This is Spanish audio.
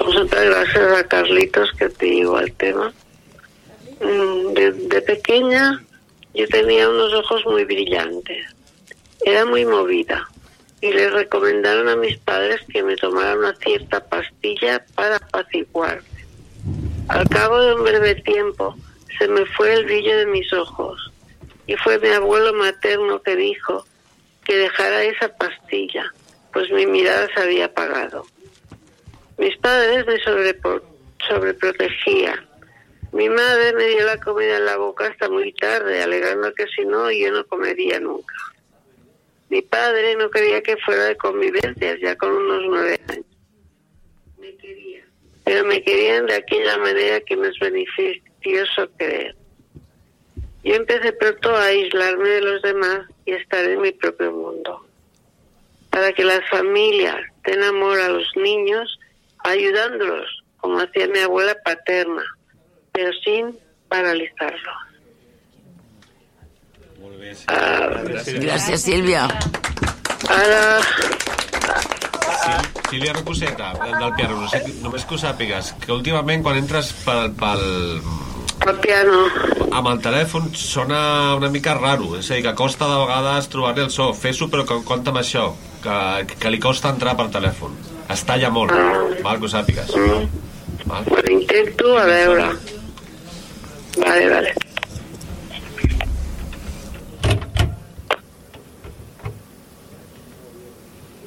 Vamos a dar gracias a Carlitos que te digo al tema. De pequeña yo tenía unos ojos muy brillantes. Era muy movida y le recomendaron a mis padres que me tomara una cierta pastilla para apaciguarme. Al cabo de un breve tiempo se me fue el brillo de mis ojos y fue mi abuelo materno que dijo que dejara esa pastilla, pues mi mirada se había apagado. Mis padres me sobreprotegían. Mi madre me dio la comida en la boca hasta muy tarde, alegando que si no, yo no comería nunca. Mi padre no quería que fuera de convivencias, ya con unos 9 años. Me quería, pero me querían de aquella manera que me es beneficioso creer. Yo empecé pronto a aislarme de los demás y estar en mi propio mundo. Para que las familias den amor a los niños, ayudándolos, como hacía mi abuela paterna, pero sin paralizarlos. Gràcies, Sílvia. Ara... Sílvia Rocoseta, del piano, no sé, només que ho sàpigues, que últimament quan entres pel piano amb el telèfon sona una mica raro, és a dir, que costa de vegades trobar-li el so. Fes-ho, però compta amb això, que li costa entrar per telèfon. Es talla molt, val, que ho sàpigues. Val? Pues intento, a veure. Vale.